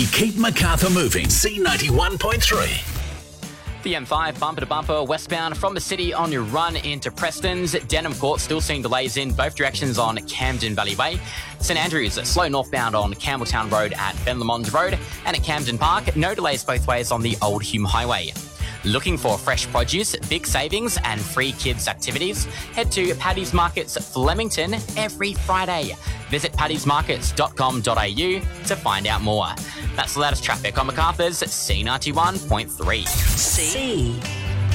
Keep Macarthur moving. C91.3. The M5 bumper to bumper westbound from the city on your run into Preston's. Denham Court still seeing delays in both directions on Camden Valley Way. St Andrews slow northbound on Campbelltown Road at Ben Lamond's Road. And at Camden Park, no delays both ways on the Old Hume Highway. Looking for fresh produce, big savings and free kids activities? Head to Paddy's Markets Flemington every Friday. Visit paddysmarkets.com.au to find out more. That's the latest traffic on Macarthur's C91.3. C